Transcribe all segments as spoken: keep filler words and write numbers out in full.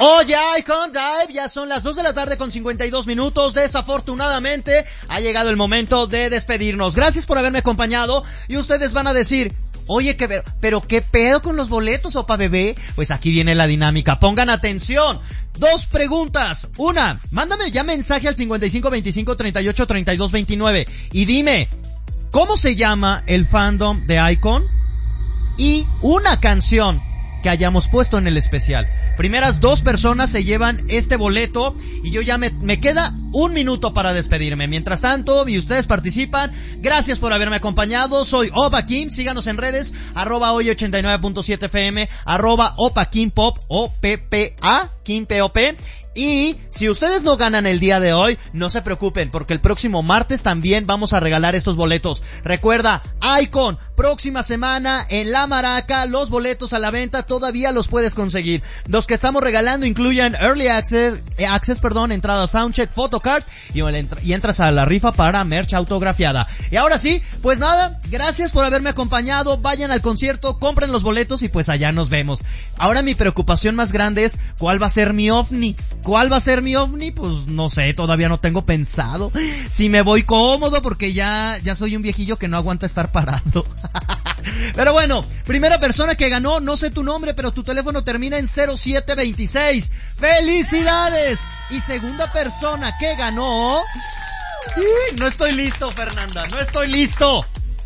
Oye, Icon Dive, ya son las dos de la tarde con cincuenta y dos minutos. Desafortunadamente, ha llegado el momento de despedirnos. Gracias por haberme acompañado. Y ustedes van a decir, oye, ¿qué, pero qué pedo con los boletos, Opa Bebé? Pues aquí viene la dinámica. Pongan atención. Dos preguntas. Una, mándame ya mensaje al cincuenta y cinco veinticinco treinta y ocho treinta y dos veintinueve y dime, ¿cómo se llama el fandom de Icon? Y una canción que hayamos puesto en el especial. Primeras dos personas se llevan este boleto y yo ya me, me queda un minuto para despedirme. Mientras tanto, y ustedes participan, gracias por haberme acompañado. Soy Opa Kim, síganos en redes, arroba hoy ochenta y nueve punto siete F M, arroba Opa Kim Pop, O P P A, Kim P O P. Y si ustedes no ganan el día de hoy, no se preocupen, porque el próximo martes también vamos a regalar estos boletos. Recuerda, Icon, próxima semana en La Maraca, los boletos a la venta todavía los puedes conseguir. Los que estamos regalando incluyen Early Access, eh, access perdón, entrada Soundcheck, Photocard y, y entras a la rifa para merch autografiada. Y ahora sí, pues nada, gracias por haberme acompañado, vayan al concierto, compren los boletos y pues allá nos vemos. Ahora mi preocupación más grande es, ¿cuál va a ser mi ovni? ¿Cuál va a ser mi ovni? Pues no sé, todavía no tengo pensado. Si me voy cómodo porque ya, ya soy un viejillo que no aguanta estar parado. Pero bueno, primera persona que ganó, no sé tu nombre, pero tu teléfono termina en cero siete veintiséis. ¡Felicidades! Y segunda persona que ganó... No estoy listo, Fernanda, no estoy listo.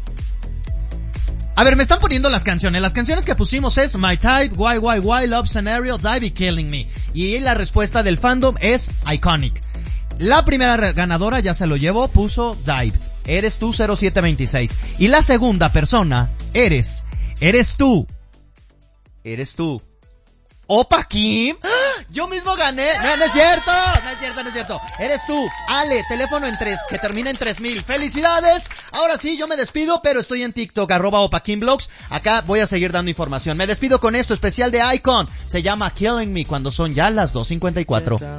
A ver, me están poniendo las canciones. Las canciones que pusimos es My Type, Why Why Why, Love Scenario, Dive y Killing Me. Y la respuesta del fandom es Iconic. La primera ganadora, ya se lo llevo, puso Dive. Eres tú, cero siete veintiséis. Y la segunda persona, eres, eres tú. Eres tú. Opa Kim, yo mismo gané. No, no es cierto, no es cierto, no es cierto. Eres tú, Ale, teléfono en tres, que termina en tres mil. Felicidades. Ahora sí, yo me despido, pero estoy en TikTok, arroba Opa Kim Blogs. Acá voy a seguir dando información. Me despido con esto, especial de Icon. Se llama Killing Me, cuando son ya las dos cincuenta y cuatro.